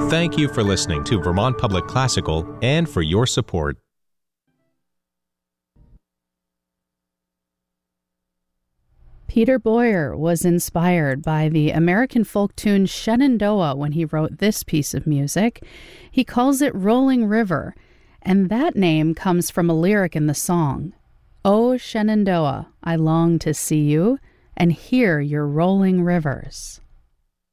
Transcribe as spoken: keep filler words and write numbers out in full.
Thank you for listening to Vermont Public Classical and for your support. Peter Boyer was inspired by the American folk tune Shenandoah when he wrote this piece of music. He calls it Rolling River, and that name comes from a lyric in the song. "Oh, Shenandoah, I long to see you and hear your rolling rivers."